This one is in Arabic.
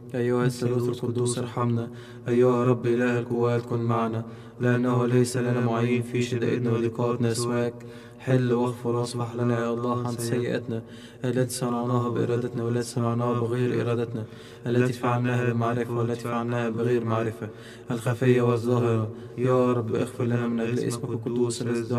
أيها الثالوث القدوس ارحمنا. أيها رب إله القوات كن معنا، لأنه ليس لنا معين في شدائدنا وضيقاتنا سواك. حل واغفر واصفح لنا يا الله عن سيئاتنا التي صنعناها بإرادتنا والتي صنعناها بغير إرادتنا، التي فعلناها بمعرفة والتي فعلناها بغير معرفة، الخفية والظاهرة. يا رب اغفر لنا من أجل اسمك القدوس الذي